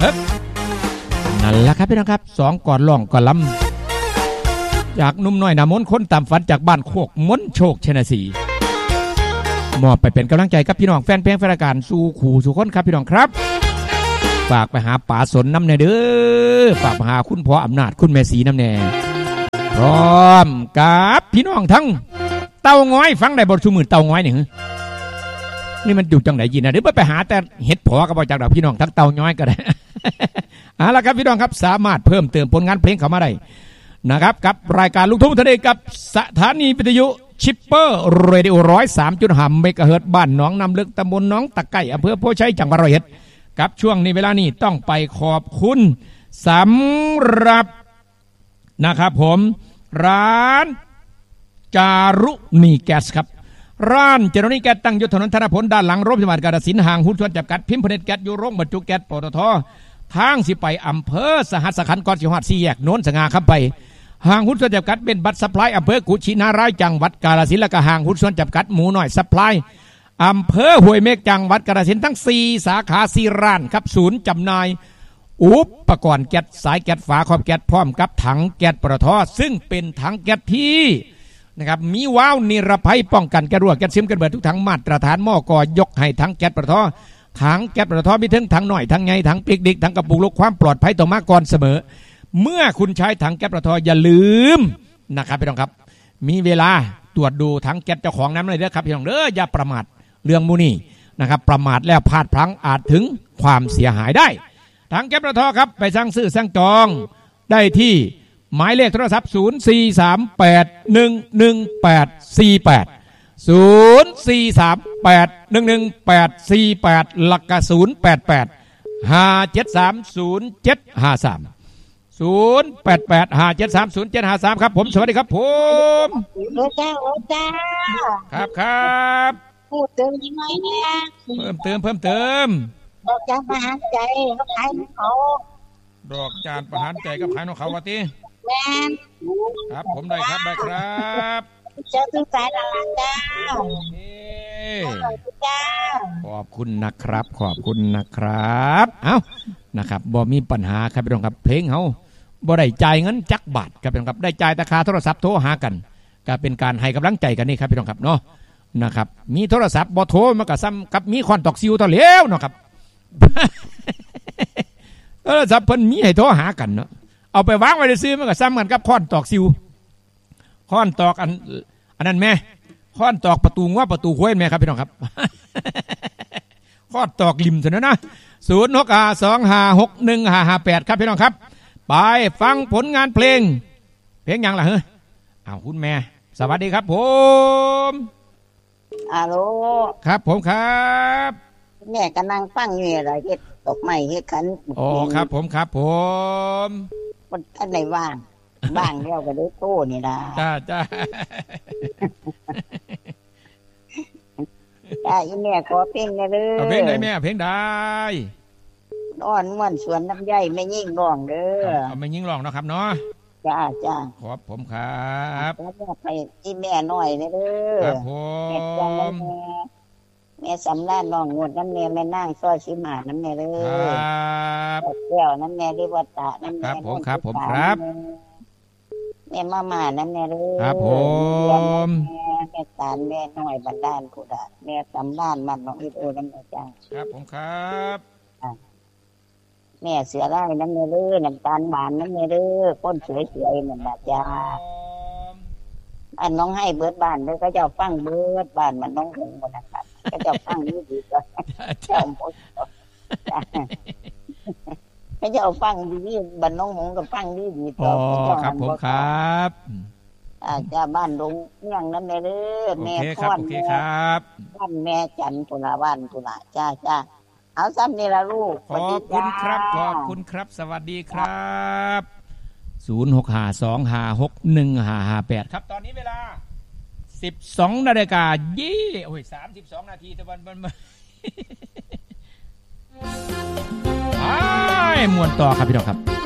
นั่นแหละครับพี่น้องครับสองก่อนร้องก่อนลำจากนุ่มน้อยนามนคนตามฝันจากบ้านโคกมนโชคชนะศรีมอบไปเป็นกำลังใจกับพี่น้องแฟนเพลงแฟนรายการสู่ขู่สู่คนครับพี่น้องครับฝากไปหาป๋าสนน้ำแน่เด้อฝากไปหาคุณพ่ออำนาจคุณแม่ศรีน้ำแน่พร้อมกับพี่น้องทั้งเต่าง้อยฟังได้บทชุมือเต่าง้อยนี่มันอยู่จังไหนยินนะเดี๋ยวไปหาแต่เห็ดพอกับจากดอกพี่น้องทั้งเต่าง้อยก็ได้เอาละครับพี่น้องครับสามารถเพิ่มเติมผลงานเพลงเข้ามาได้นะครับกับรายการลูกทุ่งทะเลกับสถานีวิทยุชิปเปอร์เรดิโอ103.5 เมกะเฮิรตซ์บ้านหนองน้ำลึกตำบลหนองตะไก่อำเภอโพชัยจังหวัดร้อยเอ็ดกับช่วงนี้เวลานี้ต้องไปขอบคุณสำหรับนะครับผมร้านจารุณีแก๊สครับร้านจารุณีแก๊สตั้งอยู่ถนนธนพลด้านหลังโรงพยาบาลกาฬสินธุ์ห่างหุ้นส่วนจำกัดพิมพ์ผลิตแก๊สอยู่โรงบรรจุแก๊สปตท.ทางสิไปอำเภอสหัสขันธ์ก่อนสิฮอด4 แยกโน้นสง่าครับไปห่างหุ้นส่วนจำกัดเป็นบัตรซัพพลายอำเภอกุชินารายจังหวัดกาฬสินธุ์และก็ห่างหุ้นส่วนจำกัดหมูน้อยซัพพลายอำเภอห้วยเมฆจังหวัดกาฬสินธุ์ทั้ง4 สาขา4 ร้านครับศูนย์จำหน่ายอุปกรณ์แก๊สสายแก๊สฝาครอบแก๊สพร้อมกับถังแก๊สปตท.ซึ่งเป็นถังแก๊สที่นะครับมีวาล์วนิรภัยป้องกันแก๊สรั่วแก๊สซึมกันเบิดทุกถังมาตรฐานหม้อกอยกให้ถังแก๊สปตท.ถังแก๊สปตท.มีทั้งถังหน่อยถังใหญ่ถังปิกดิกถังกระปุกลดความปลอดภัยต่อมาก่อนเสมอเมื่อคุณใช้ถังแก๊สปตท.อย่าลืมนะครับพี่น้องครับมีเวลาตรวจดูถังแก๊สเจ้าของน้ำเลยเด้อครับพี่น้องเด้ออย่าประมาทเรื่องมูนี่นะครับประมาทแล้วพลาดพลั้งอาจถึงความเสียหายได้ถังแก๊สปตท.ครับไปสั่งซื้อสั่งจองได้ที่หมายเลขโทรศัพท์0438111848 0438111848หลักกะ088-5730753 ครับผมสวัสดีครับผมโอ้จ้าครับพูดเติมยังไงเนี่ยเพิ่มดอกจานประหารใจเขาขายของเขาดอกจานประหารใจกับขายของเขาวะตีแม่ครับผมได้ครับเจ้าตื้อสายตลาดจ้าขอบคุณนะครับเอ้านะครับบ่มีปัญหาครับพี่น้องครับเพลงเฮาบ่ได้จ่ายเงินจักบาทครับพี่น้องครับได้จ่ายแต่ค่าโทรศัพท์โทรหากันก็เป็นการให้กำลังใจกันนี่ครับพี่น้องครับเนาะนะครับมีโทรศัพท์บ่โทรมันก็ซ้ำกับมีคอนตอกซิวต่อแล้วเนาะครับโทรศัพท์เพิ่นมีให้โทรหากันเนาะเอาไปวางไว้ซื้อมันก็ซ้ำกันกับคอนตอกซิวคอนตอกอันนั้นแม่คอนตอกประตูง้อประตูห้วยแม่ครับพี่น้องครับคอนตอกริมเท่านั้นนะ0652561558ครับพี่น้องครับไปฟังผลงานเพลงยังล่ะอ้าวคุณแม่สวัสดีครับผมฮัลโหลครับผมครับแม่กำลังฟังอยู่อะไรเฮ็ดดอกไม้เฮ็ดขันอ๋อครับผมมันอันไหนว่างเดียวก็ได้โตนี่ล่ะจ้าอีแม่ขอเพลงได้เลยเอาเพลงไหนแม่เพลงได้อ้อนม่วนสวนน้ำใยแม่ยิ่งร้องเด้อเอาแม่ยิ่งร้องเนาะครับเนาะจ้าขอบผมครับแล้วไปอีแม่หน่อยเด้อครับผมแม่สำราญน้องงดน้ำแม่นั่งซอยชิมาน้ำแม่เลยครับแก้วน้ำแม่ดิวัตตะน้ำแม่ครับผมครับแม่มาน้ำแม่เลยครับผมแม่ตาลแม่น้อยบันดาลกูดาแม่สำราญมันน้องอิโอน้ำแม่จ้าครับผมครับแม่เสือไร่น้ำแม่เลยน้ำตาลหวานน้ำแม่เลยก้นสวยๆนั่นแหละจ้าอันน้องให้เบิดบ้านเลยก็จะฟังเบิดบ้านมันน้องหงหมดนะครับก็จะฟังดีๆก็จะก็จะเอาฟังดีๆบ้านน้องหงก็ฟังดีๆต่อครับผมครับจ้าบ้านดงเมี่ยงนั่นแม่เลยแม่ทอดบ้านแม่จันตุลาบ้านตุลาจ้าเอาซ้ำนี่ละลูกขอบคุณครับสวัสดีครับ0652561558ครับตอนนี้เวลา 12:32 นาทีตะวันมวนต่อครับพี่น้องครับ